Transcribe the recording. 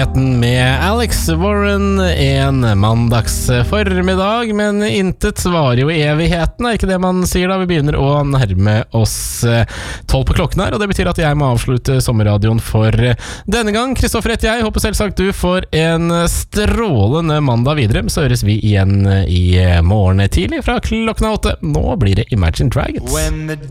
Evigheten med Alex Warren en mandags formiddag, men intet svarer jo i evigheten, er ikke det man sier da? Vi begynner å nærme oss 12 på klokken her, og det betyr at jeg må avslutte sommerradioen for denne gang. Kristoffer heter jeg, håper selvsagt du får en strålende mandag videre, så høres vi igjen i morgen tidlig fra klokken 8. Nå blir det Imagine Dragons.